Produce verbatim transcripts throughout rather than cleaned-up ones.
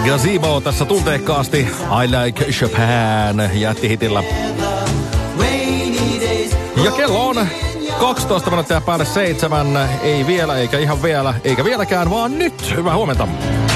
Gazebo tässä tunteikkaasti I Like Chopin jättihitillä. Ja kello on kaksitoista minuuttia päälle seitsemän. Ei vielä, eikä ihan vielä, eikä vieläkään, vaan nyt. Hyvää huomenta.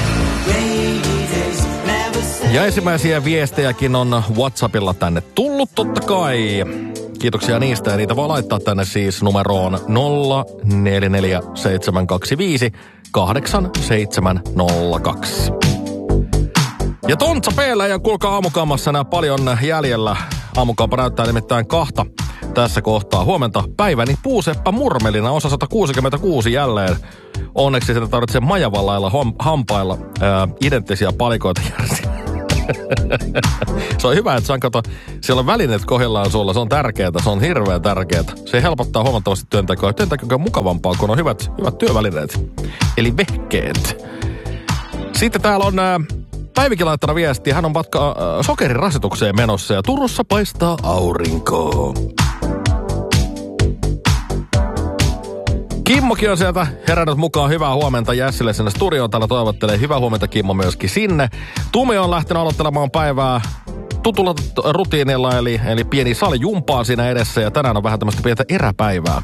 Ja ensimmäisiä viestejäkin on WhatsAppilla tänne tullut totta kai. Kiitoksia niistä ja niitä voi laittaa tänne siis numeroon nolla neljä neljä seitsemän kaksi viisi kahdeksan seitsemän nolla kaksi. Ja Tontsa P:llä ja kuulkaa aamukammassa enää paljon jäljellä. Aamukauppa näyttää nimittäin kahta tässä kohtaa. Huomenta päiväni Puuseppä Murmelina osa sata kuusikymmentäkuusi jälleen. Onneksi sitä tarvitsee majavallailla hampailla ää, identtisiä palikoita järsiä. Se on hyvä, että sä kato, siellä on välineet kohdillaan sulla. Se on tärkeää, se on hirveän tärkeää. Se helpottaa huomattavasti työntekoa. Työntekoa on mukavampaa, kun on hyvät, hyvät työvälineet. Eli vehkeet. Sitten täällä on ää, Päivikin laittanut viestiä. Hän on matka ää, sokerirasitukseen menossa ja Turussa paistaa aurinko. Kimmokin on sieltä herännyt mukaan. Hyvää huomenta Jässille sinne studioon. Täällä toivottelee hyvää huomenta Kimmo myöskin sinne. Tumi on lähtenyt aloittelemaan päivää tutulla rutiinilla, eli, eli pieni salijumpaa siinä edessä. Ja tänään on vähän tämmöistä pientä eräpäivää.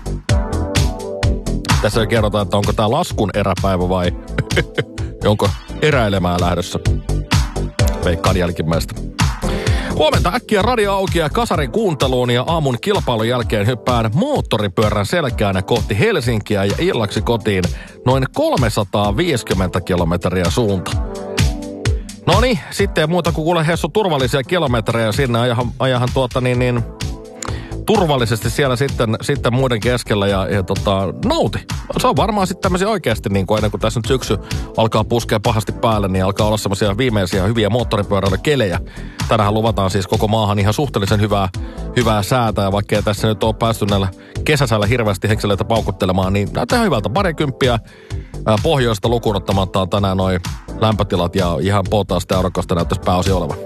Tässä ei kerrota, että onko tää laskun eräpäivä vai onko eräilemään lähdössä. Veikkaan jälkimmäistä. Huomenta äkkiä radio auki ja kasarin kuunteluun ja aamun kilpailun jälkeen hyppään moottoripyörän selkään kohti Helsinkiä ja illaksi kotiin noin kolmesataaviisikymmentä kilometriä suunta. Noniin, sitten ei muuta kuin kuule Hessu turvallisia kilometrejä sinne ajahan, ajahan tuota niin niin turvallisesti siellä sitten, sitten muiden keskellä ja, ja tota, nauti. Se on varmaan sitten tämmöisiä oikeasti, niin kuin ennen kuin tässä nyt syksy alkaa puskea pahasti päälle, niin alkaa olla semmoisia viimeisiä hyviä moottoripyöräillä kelejä. Tänähän luvataan siis koko maahan ihan suhteellisen hyvää, hyvää säätä, ja vaikka ei tässä nyt ole päästy näillä kesäsäällä hirveästi henkseleitä paukuttelemaan, niin näyttää hyvältä. Parikymppiä pohjoista lukuun ottamatta on tänään noi lämpötilat ja ihan poutaasta ja aurokasta näyttäisi pääosin olevan.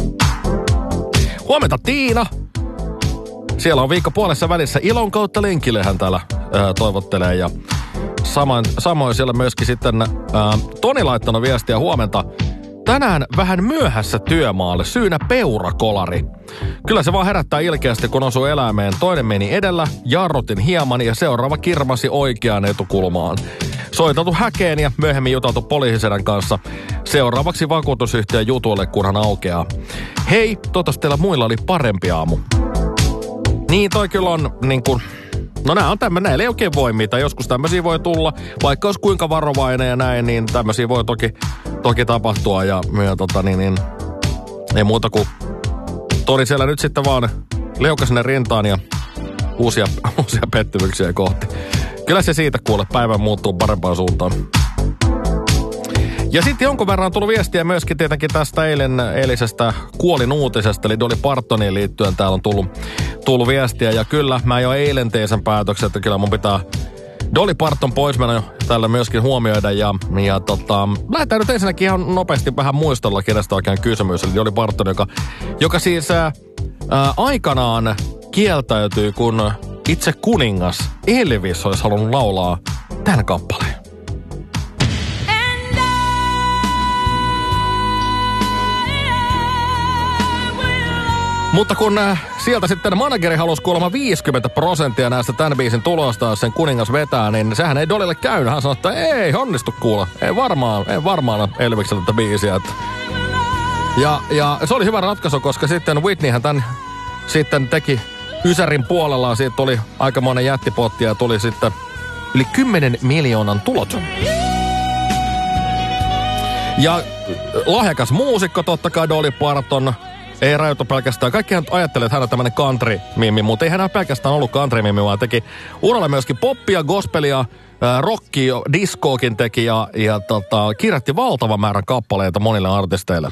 Huomenta Tiina! Siellä on viikko puolessa välissä ilon kautta lenkille hän täällä ää, toivottelee ja samoin, samoin siellä myöskin sitten ää, Toni laittanut viestiä huomenta. Tänään vähän myöhässä työmaalle, syynä peurakolari. Kyllä se vaan herättää ilkeästi, kun osuu eläimeen. Toinen meni edellä, jarrutin hieman ja seuraava kirmasi oikeaan etukulmaan. Soiteltu häkeen ja myöhemmin juteltu poliisisedän kanssa. Seuraavaksi vakuutusyhtiön jutuille, kunhan aukeaa. Hei, toivottavasti teillä muilla oli parempi aamu. Niin toi kyllä on niin kuin, no nää on tämmöinen, näillä ei oikein voi mitään. Joskus tämmöisiä voi tulla, vaikka olisi kuinka varovainen ja näin, niin tämmöisiä voi toki, toki tapahtua. Ja, ja tota niin, niin, ei muuta kuin Toni siellä nyt sitten vaan leuka sinne rintaan ja uusia, uusia pettymyksiä kohti. Kyllä se siitä kuule, päivän muuttuu parempaan suuntaan. Ja sitten jonkun verran on tullut viestiä myöskin tietenkin tästä eilen, eilisestä kuolinuutisesta, eli Dolly Partoniin liittyen täällä on tullut, tullut viestiä. Ja kyllä, mä jo eilen tein sen päätöksen, että kyllä mun pitää Dolly Parton poismeno tällä myöskin huomioida. Ja, ja tota, lähdetään nyt ensinnäkin ihan nopeasti vähän muistella, kenestä oikein kysymys. Eli Dolly Parton, joka, joka siis ää, ää, aikanaan kieltäytyi, kun itse kuningas Elvis olisi halunnut laulaa tämän kappaleen. Mutta kun äh, sieltä sitten manageri halusi kuulemma viisikymmentä prosenttia näistä tämän biisin tulosta, jos sen kuningas vetää, niin sehän ei Dollylle käynyt. Hän sanoi, että ei onnistu kuulla. Ei varmaan, ei varmaan Elviksellä tätä biisiä. Että. Ja, ja se oli hyvä ratkaisu, koska sitten Whitneyhän tämän sitten teki Ysärin puolella. Siitä tuli aikamoinen jättipotti ja tuli sitten yli kymmenen miljoonan tulot. Ja lahjakas muusikko totta kai Dolly Parton. Ei rajoitu pelkästään. Kaikkihan ajattelee, että hän on tämmöinen country-mimmi, mutta ei hän ole pelkästään ollut country-mimmi, vaan teki uralle myöskin poppia, gospelia, äh, rockia, discoakin teki ja, ja tota, kirjoitti valtavan määrän kappaleita monille artisteille.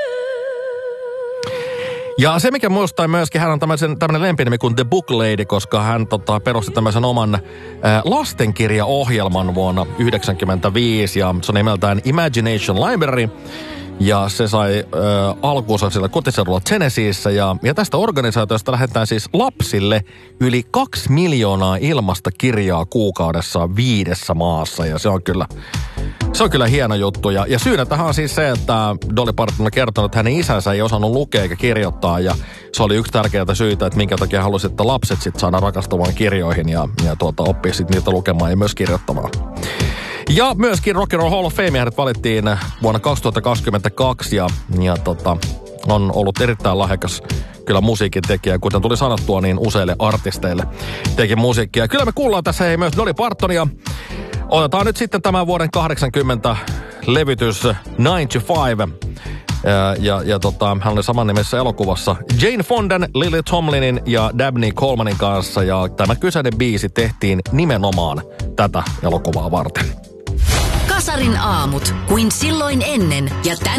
Ja se, mikä muistaa myöskin, hän on tämmöinen lempinimi kuin The Book Lady, koska hän tota, perusti tämmöisen oman äh, lastenkirjaohjelman vuonna yhdeksänkymmentäviisi, ja se on nimeltään Imagination Library. Ja se sai äh, alkuunsa sillä kotiseudulla Tennesseeissä. Ja, ja tästä organisaatiosta lähdetään siis lapsille yli kaksi miljoonaa ilmasta kirjaa kuukaudessa viidessä maassa. Ja se on kyllä Se on kyllä hieno juttu. Ja, ja syynä tähän on siis se, että Dolly Parton on kertonut, että hänen isänsä ei osannut lukea eikä kirjoittaa. Ja se oli yksi tärkeää syitä, että minkä takia halusi, että lapset sitten saada rakastumaan kirjoihin ja, ja tuota, oppia sitten niitä lukemaan ja myös kirjoittamaan. Ja myöskin Rock and Roll Hall of Fame hänet valittiin vuonna kaksituhattakaksikymmentäkaksi ja, ja tota, on ollut erittäin lahjakas kyllä musiikin tekijä. Kuten tuli sanottua, niin useille artisteille teki musiikkia. Kyllä me kuullaan tässä hei myös Dolly Partonia. Otetaan nyt sitten tämän vuoden kahdeksankymmentä levytys nine to five. Ja, ja, ja tota, hän oli saman nimessä elokuvassa Jane Fondan, Lily Tomlinin ja Dabney Colemanin kanssa. Ja tämä kyseinen biisi tehtiin nimenomaan tätä elokuvaa varten. Kasarin aamut, kuin silloin ennen ja tänään.